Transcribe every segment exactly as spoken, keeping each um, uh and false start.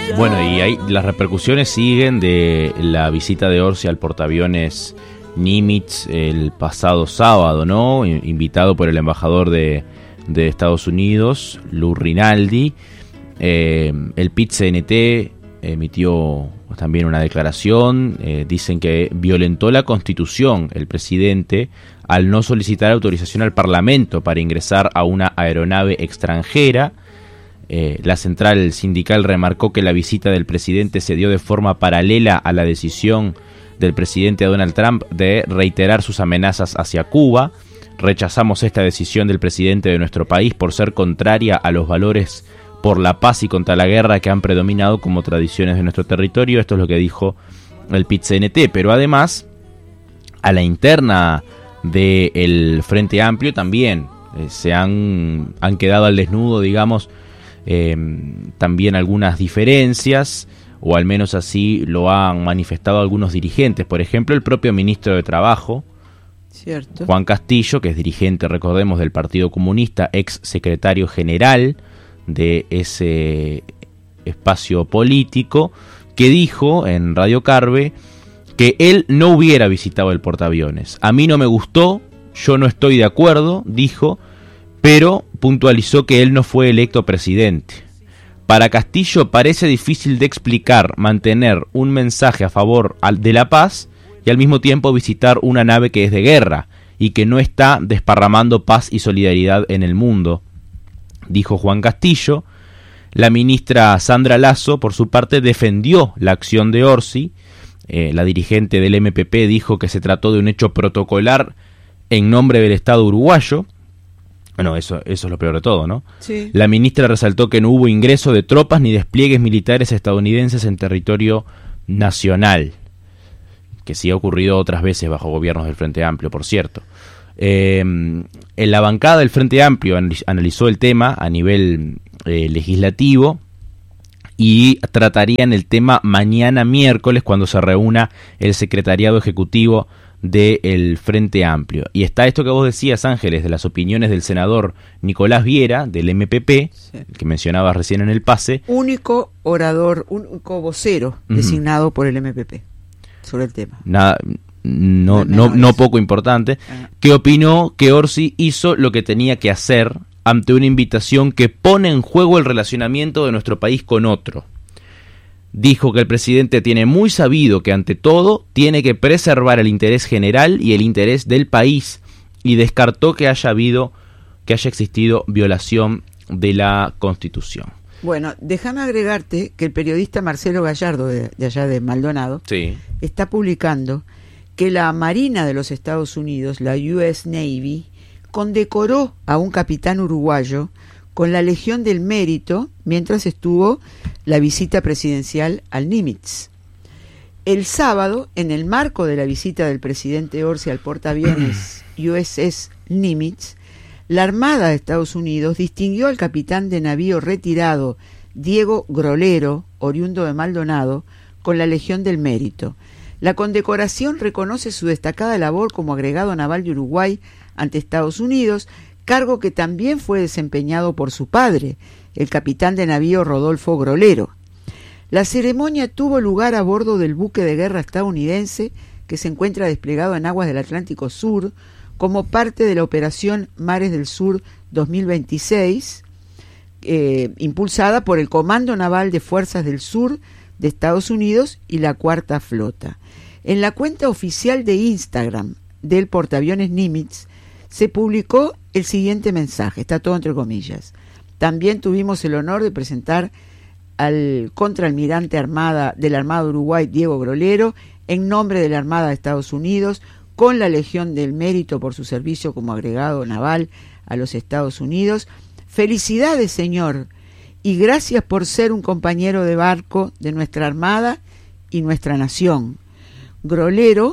Bueno, y ahí las repercusiones siguen de la visita de Orsi al portaaviones Nimitz el pasado sábado, ¿no? Invitado por el embajador de, de Estados Unidos, Lou Rinaldi. Eh, el P I T C N T emitió también una declaración. Eh, dicen que violentó la Constitución el presidente al no solicitar autorización al Parlamento para ingresar a una aeronave extranjera. Eh, la central sindical remarcó que la visita del presidente se dio de forma paralela a la decisión del presidente Donald Trump de reiterar sus amenazas hacia Cuba. Rechazamos esta decisión del presidente de nuestro país por ser contraria a los valores por la paz y contra la guerra que han predominado como tradiciones de nuestro territorio. Esto es lo que dijo el P I T C N T, pero además a la interna del Frente Amplio también eh, se han, han quedado al desnudo, digamos, eh, también algunas diferencias, o al menos así lo han manifestado algunos dirigentes. Por ejemplo, el propio ministro de Trabajo, Cierto. Juan Castillo, que es dirigente, recordemos, del Partido Comunista, ex secretario general de ese espacio político, que dijo en Radio Carve que él no hubiera visitado el portaaviones. A mí no me gustó, yo no estoy de acuerdo, dijo, pero puntualizó que él no fue electo presidente. Para Castillo parece difícil de explicar mantener un mensaje a favor de la paz y al mismo tiempo visitar una nave que es de guerra y que no está desparramando paz y solidaridad en el mundo, dijo Juan Castillo. La ministra Sandra Lasso, por su parte, defendió la acción de Orsi. Eh, la dirigente del M P P dijo que se trató de un hecho protocolar en nombre del Estado uruguayo. Bueno, eso, eso es lo peor de todo, ¿no? Sí. La ministra resaltó que no hubo ingreso de tropas ni despliegues militares estadounidenses en territorio nacional, que sí ha ocurrido otras veces bajo gobiernos del Frente Amplio, por cierto. Eh, en la bancada del Frente Amplio analizó el tema a nivel eh, legislativo y tratarían el tema mañana miércoles cuando se reúna el secretariado ejecutivo del Frente Amplio. Y está esto que vos decías, Ángeles, de las opiniones del senador Nicolás Viera, del M P P, sí, que mencionabas recién en el pase. Único orador, único vocero uh-huh. designado por el M P P sobre el tema. Nada, no, no, no poco importante, uh-huh. que opinó que Orsi hizo lo que tenía que hacer ante una invitación que pone en juego el relacionamiento de nuestro país con otro. Dijo que el presidente tiene muy sabido que ante todo tiene que preservar el interés general y el interés del país, y descartó que haya habido, que haya existido violación de la Constitución. Bueno, déjame agregarte que el periodista Marcelo Gallardo, de, de allá de Maldonado, sí, está publicando que la Marina de los Estados Unidos, la U S Navy, condecoró a un capitán uruguayo con la Legión del Mérito mientras estuvo la visita presidencial al Nimitz. El sábado, en el marco de la visita del presidente Orsi al portaaviones U S S Nimitz, la Armada de Estados Unidos distinguió al capitán de navío retirado Diego Grolero, oriundo de Maldonado, con la Legión del Mérito. La condecoración reconoce su destacada labor como agregado naval de Uruguay ante Estados Unidos, cargo que también fue desempeñado por su padre, el capitán de navío Rodolfo Grolero. La ceremonia tuvo lugar a bordo del buque de guerra estadounidense que se encuentra desplegado en aguas del Atlántico Sur como parte de la operación Mares del Sur dos mil veintiséis, eh, impulsada por el Comando Naval de Fuerzas del Sur de Estados Unidos y la Cuarta Flota. En la cuenta oficial de Instagram del portaaviones Nimitz se publicó el siguiente mensaje, está todo entre comillas. También tuvimos el honor de presentar al contraalmirante armada de la Armada de Uruguay, Diego Grolero, en nombre de la Armada de Estados Unidos, con la Legión del Mérito por su servicio como agregado naval a los Estados Unidos. Felicidades, señor, y gracias por ser un compañero de barco de nuestra Armada y nuestra nación. Grolero,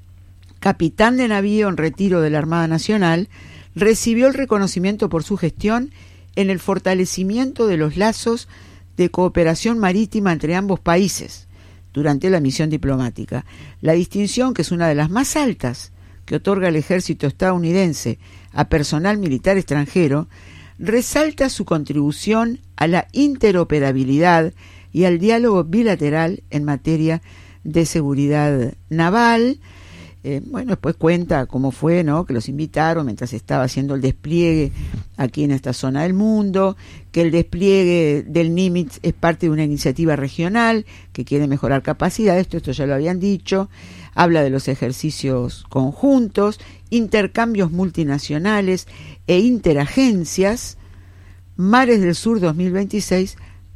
capitán de navío en retiro de la Armada Nacional, recibió el reconocimiento por su gestión en el fortalecimiento de los lazos de cooperación marítima entre ambos países durante la misión diplomática. La distinción, que es una de las más altas que otorga el ejército estadounidense a personal militar extranjero, resalta su contribución a la interoperabilidad, y al diálogo bilateral en materia de seguridad naval. Eh, bueno, después cuenta cómo fue, ¿no?, que los invitaron mientras estaba haciendo el despliegue aquí en esta zona del mundo, que el despliegue del Nimitz es parte de una iniciativa regional que quiere mejorar capacidades, esto, esto ya lo habían dicho. Habla de los ejercicios conjuntos, intercambios multinacionales e interagencias. Mares del Sur dos mil veintiséis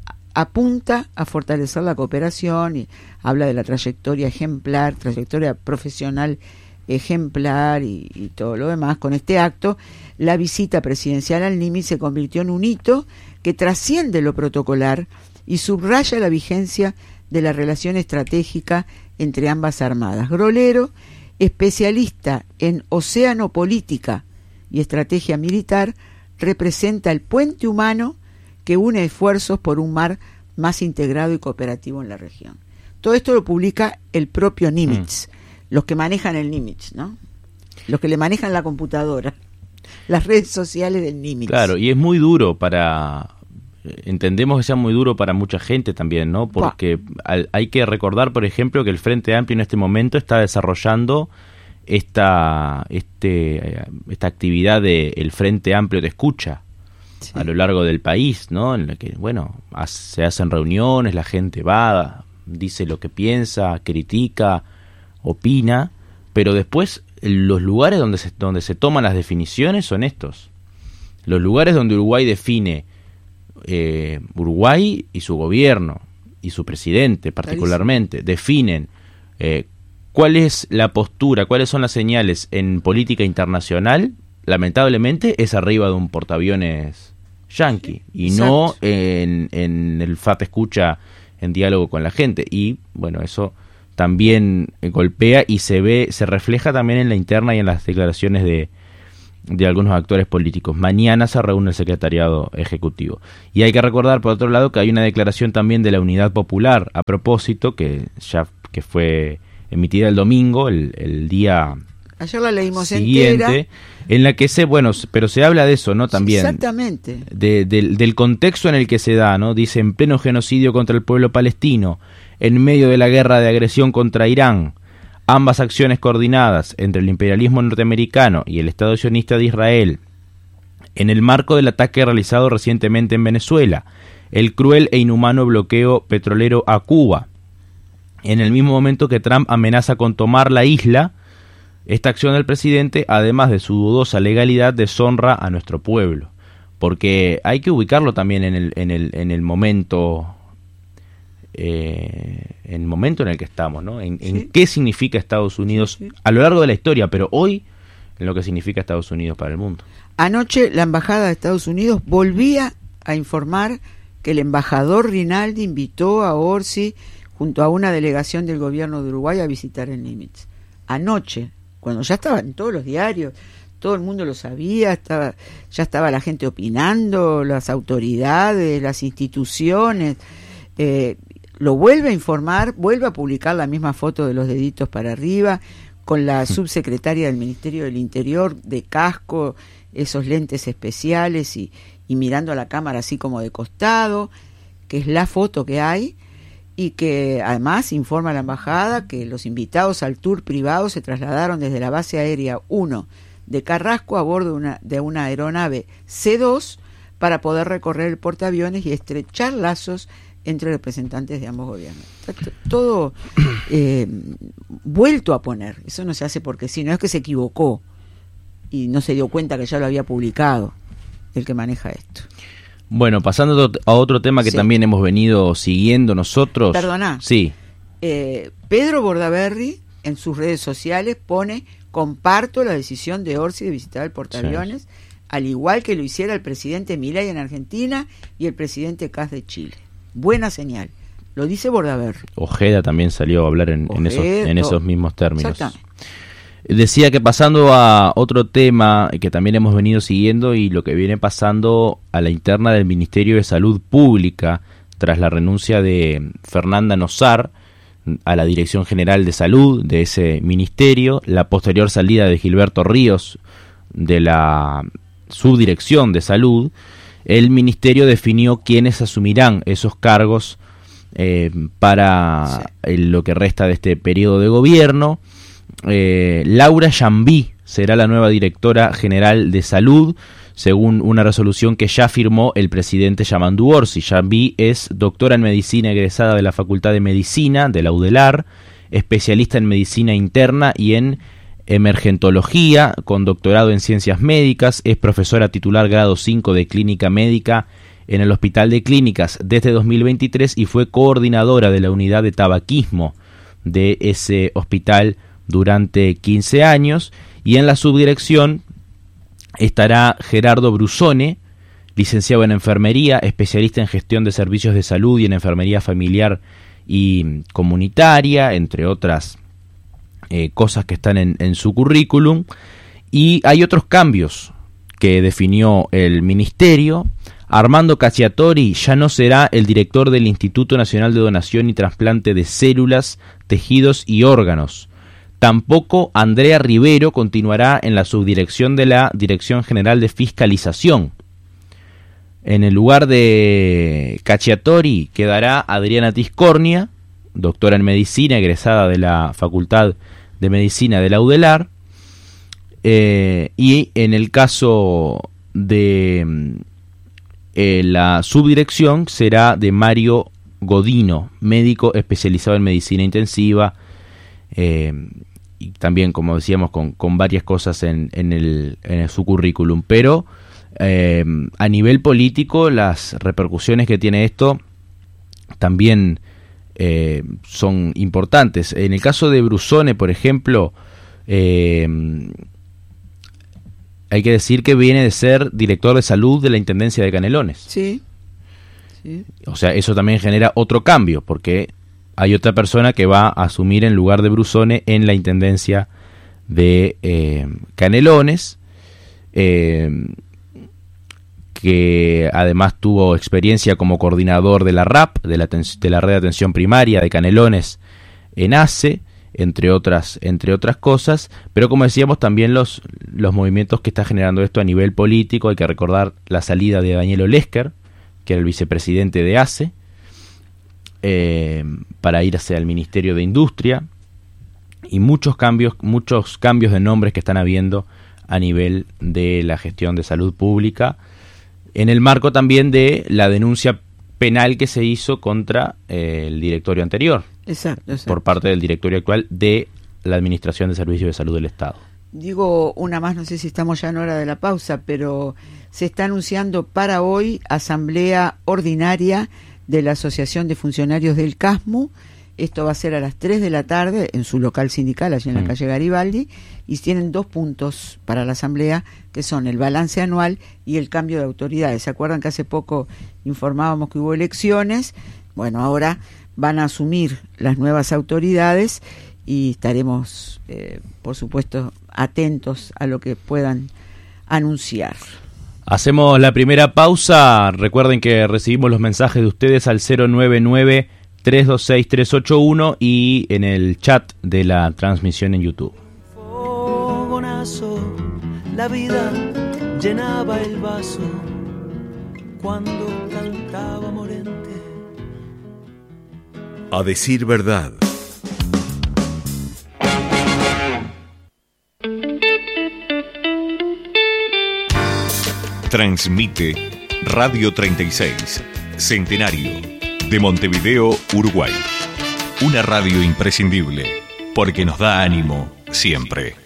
apunta a fortalecer la cooperación y habla de la trayectoria ejemplar, trayectoria profesional ejemplar y, y todo lo demás. Con este acto, la visita presidencial al Nimitz se convirtió en un hito que trasciende lo protocolar y subraya la vigencia de la relación estratégica entre ambas armadas. Grolero, especialista en oceanopolítica y estrategia militar, representa el puente humano que une esfuerzos por un mar más integrado y cooperativo en la región. Todo esto lo publica el propio Nimitz, mm. los que manejan el Nimitz, ¿no? Los que le manejan la computadora, las redes sociales del Nimitz. Claro, y es muy duro para... Entendemos que sea muy duro para mucha gente también, ¿no? Porque al, hay que recordar, por ejemplo, que el Frente Amplio en este momento está desarrollando esta, este, esta actividad de el Frente Amplio de escucha. Sí. A lo largo del país, ¿no? En la que, bueno, se hacen reuniones, la gente va, dice lo que piensa, critica, opina, pero después los lugares donde se, donde se toman las definiciones son estos. Los lugares donde Uruguay define, eh, Uruguay y su gobierno, y su presidente particularmente, Clarísimo. definen eh, cuál es la postura, cuáles son las señales en política internacional, lamentablemente es arriba de un portaaviones yanqui, y Exacto. no en, en el F A T escucha en diálogo con la gente. Y bueno, eso también golpea y se ve, se refleja también en la interna y en las declaraciones de, de algunos actores políticos. Mañana se reúne el secretariado ejecutivo. Y hay que recordar, por otro lado, que hay una declaración también de la Unidad Popular a propósito, que ya que fue emitida el domingo, el, el día... Ayer la leímos siguiente, entera. En la que se, bueno, pero se habla de eso, ¿no? También. Exactamente. De, de, del contexto en el que se da, ¿no? Dice, en pleno genocidio contra el pueblo palestino, en medio de la guerra de agresión contra Irán, ambas acciones coordinadas entre el imperialismo norteamericano y el Estado sionista de Israel, en el marco del ataque realizado recientemente en Venezuela, el cruel e inhumano bloqueo petrolero a Cuba, en el mismo momento que Trump amenaza con tomar la isla. Esta acción del presidente, además de su dudosa legalidad, deshonra a nuestro pueblo, porque hay que ubicarlo también en el en el en el momento eh, en el momento en el que estamos, ¿no? En, sí. en qué significa Estados Unidos sí, sí. a lo largo de la historia, pero hoy en lo que significa Estados Unidos para el mundo. Anoche la embajada de Estados Unidos volvía a informar que el embajador Rinaldi invitó a Orsi junto a una delegación del gobierno de Uruguay a visitar el Nimitz. Anoche, cuando ya estaba en todos los diarios, todo el mundo lo sabía, estaba, ya estaba la gente opinando, las autoridades, las instituciones, eh, lo vuelve a informar, vuelve a publicar la misma foto de los deditos para arriba, con la subsecretaria del Ministerio del Interior de casco, esos lentes especiales y, y mirando a la cámara así como de costado, que es la foto que hay, y que además informa a la embajada que los invitados al tour privado se trasladaron desde la base aérea uno de Carrasco a bordo de una, de una aeronave C dos para poder recorrer el portaaviones y estrechar lazos entre representantes de ambos gobiernos. Todo eh, vuelto a poner, eso no se hace porque sí, no es que se equivocó y no se dio cuenta que ya lo había publicado el que maneja esto. Bueno, pasando a otro tema que sí. también hemos venido siguiendo nosotros. Perdona. Sí. Eh, Pedro Bordaberry en sus redes sociales pone: comparto la decisión de Orsi de visitar el portaaviones, sí. al igual que lo hiciera el presidente Milei en Argentina y el presidente Kast de Chile. Buena señal. Lo dice Bordaberry. Ojeda también salió a hablar en, en, esos, en esos mismos términos. Exactamente. Decía que pasando a otro tema que también hemos venido siguiendo y lo que viene pasando a la interna del Ministerio de Salud Pública tras la renuncia de Fernanda Nosar a la Dirección General de Salud de ese ministerio, la posterior salida de Gilberto Ríos de la Subdirección de Salud, el ministerio definió quiénes asumirán esos cargos eh, para sí. el, lo que resta de este periodo de gobierno. Eh, Laura Jambí será la nueva directora general de salud, según una resolución que ya firmó el presidente Yamandu Orsi. Jambí es doctora en medicina egresada de la Facultad de Medicina de la UDELAR, especialista en medicina interna y en emergentología, con doctorado en ciencias médicas. Es profesora titular grado cinco de clínica médica en el Hospital de Clínicas desde dos mil veintitrés y fue coordinadora de la unidad de tabaquismo de ese hospital durante quince años. Y en la subdirección estará Gerardo Brusone, licenciado en enfermería, especialista en gestión de servicios de salud y en enfermería familiar y comunitaria, entre otras eh, cosas que están en, en su currículum. Y hay otros cambios que definió el ministerio. Armando Cacciatori ya no será el director del Instituto Nacional de Donación y Trasplante de Células, Tejidos y Órganos. Tampoco Andrea Rivero continuará en la subdirección de la Dirección General de Fiscalización. En el lugar de Cacciatori quedará Adriana Tiscornia, doctora en medicina, egresada de la Facultad de Medicina de la UDELAR. Eh, y en el caso de eh, la subdirección será de Mario Godino, médico especializado en medicina intensiva, eh, y también, como decíamos, con, con varias cosas en, en, el, en su currículum. Pero eh, a nivel político, las repercusiones que tiene esto también eh, son importantes. En el caso de Brusone, por ejemplo, eh, hay que decir que viene de ser director de salud de la Intendencia de Canelones. Sí. sí. O sea, eso también genera otro cambio, porque hay otra persona que va a asumir en lugar de Brusone en la Intendencia de eh, Canelones, eh, que además tuvo experiencia como coordinador de la R A P, de la, de la Red de Atención Primaria de Canelones en ACE, entre otras, entre otras cosas. Pero como decíamos, también los, los movimientos que está generando esto a nivel político. Hay que recordar la salida de Daniel Olesker, que era el vicepresidente de ACE, Eh, para ir hacia el Ministerio de Industria, y muchos cambios, muchos cambios de nombres que están habiendo a nivel de la gestión de salud pública, en el marco también de la denuncia penal que se hizo contra eh, el directorio anterior, exacto, exacto. por parte del directorio actual de la Administración de Servicios de Salud del Estado. Digo una más, no sé si estamos ya en hora de la pausa, pero se está anunciando para hoy asamblea ordinaria de la Asociación de Funcionarios del CASMU. Esto va a ser a las tres de la tarde en su local sindical, allí en la mm. calle Garibaldi, y tienen dos puntos para la asamblea, que son el balance anual y el cambio de autoridades. ¿Se acuerdan que hace poco informábamos que hubo elecciones? Bueno, ahora van a asumir las nuevas autoridades y estaremos, eh, por supuesto, atentos a lo que puedan anunciar. Hacemos la primera pausa. Recuerden que recibimos los mensajes de ustedes al cero nueve nueve, tres dos seis, tres ocho uno y en el chat de la transmisión en YouTube. Fogonazo, la vida llenaba el vaso cuando cantaba Morente. A decir verdad. Transmite Radio treinta y seis, Centenario, de Montevideo, Uruguay. Una radio imprescindible, porque nos da ánimo siempre.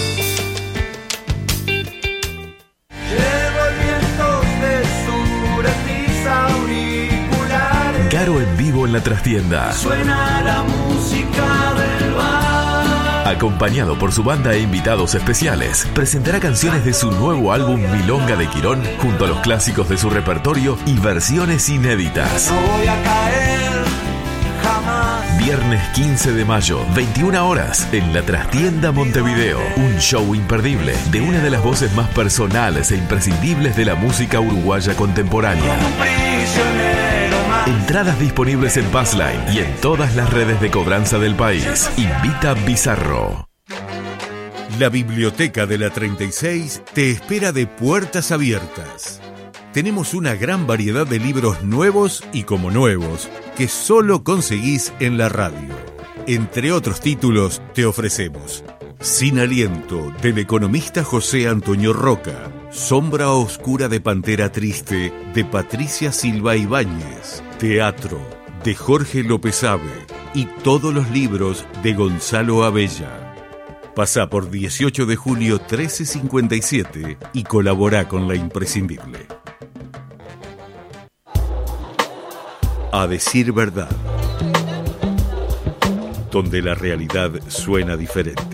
Caro en vivo en la trastienda. Suena la música del bar. Acompañado por su banda e invitados especiales, presentará canciones de su nuevo álbum Milonga de Quirón, junto a los clásicos de su repertorio y versiones inéditas. No voy a caer jamás. Viernes quince de mayo, veintiuna horas, en la Trastienda Montevideo. Un show imperdible de una de las voces más personales e imprescindibles de la música uruguaya contemporánea. Entradas disponibles en Passline y en todas las redes de cobranza del país. Invita Bizarro. La Biblioteca de la treinta y seis te espera de puertas abiertas. tenemos una gran variedad de libros nuevos y como nuevos, que solo conseguís en la radio. Entre otros títulos, te ofrecemos Sin Aliento, del economista José Antonio Roca, Sombra Oscura de Pantera Triste, de Patricia Silva Ibáñez, Teatro, de Jorge López Ave, y todos los libros de Gonzalo Abella. Pasá por dieciocho de julio trece cincuenta y siete y colabora con La Imprescindible. A decir verdad, donde la realidad suena diferente.